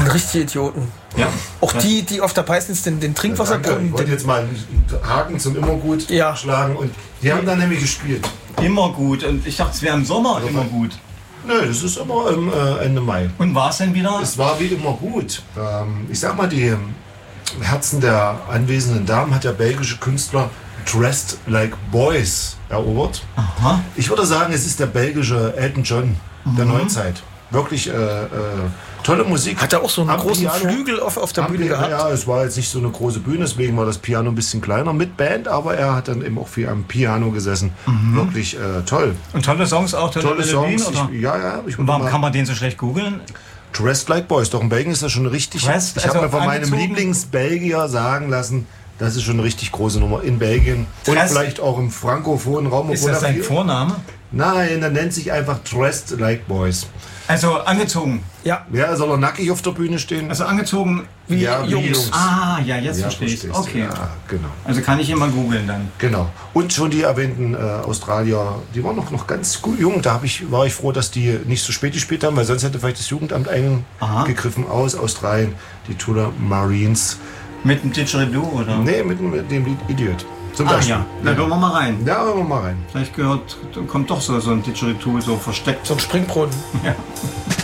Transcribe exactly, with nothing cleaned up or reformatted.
sind richtige Idioten. Ja. Auch die, die auf der Peisnitz den, den Trinkwasserbrunnen... Ich wollte jetzt mal einen Haken zum Immergut ja. schlagen und die haben dann nämlich gespielt. Immer gut. Und ich dachte, es wäre im Sommer also immer gut. Nö, das ist immer im äh, Ende Mai. Und war es denn wieder? Es war wie immer gut. Ähm, ich sag mal, die Herzen der anwesenden Damen hat der belgische Künstler Dressed Like Boys erobert. Aha. Ich würde sagen, es ist der belgische Elton John der Mhm. Neuzeit. Wirklich äh, äh, tolle Musik. Hat er auch so einen Am großen Piano. Flügel auf, auf der Am Bühne Piano, gehabt? Ja, es war jetzt nicht so eine große Bühne, deswegen war das Piano ein bisschen kleiner mit Band, aber er hat dann eben auch viel am Piano gesessen. Mhm. Wirklich äh, toll. Und tolle Songs auch, tolle, Tolle Melodien? Songs. Oder? Ich, ja, ja. Ich Und warum kann man den so schlecht googeln? Dressed Like Boys. Doch in Belgien ist das schon richtig. Dressed, ich habe also mir von meinem angezogen? Lieblingsbelgier sagen lassen, das ist schon eine richtig große Nummer in Belgien. Und Dressed? vielleicht auch im frankophonen Raum. Ist obwohl das er sein viel- Vorname? Nein, der nennt sich einfach Dressed Like Boys. Also angezogen. Ja. Ja, soll er nackig auf der Bühne stehen? Also angezogen Wie ja, wie Jungs. Jungs. Ah, ja, jetzt Ja, verstehe ich. verstehst du. Okay. Ja, genau. Also kann ich immer googeln dann. Genau. Und schon die erwähnten äh, Australier, die waren noch, noch ganz gut jung. Da hab ich, war ich froh, dass die nicht so spät gespielt haben, weil sonst hätte vielleicht das Jugendamt Aha. eingegriffen aus Australien. Die Tudor Marines. Mit dem Didgeridoo, oder? Nee, mit, mit dem Lied Idiot. Zum Ah Beispiel. ja, dann hören wir mal rein. Ja, hören wir mal rein. Vielleicht gehört, kommt doch so, so ein Didgeridoo so versteckt. So ein Springbrunnen. Ja.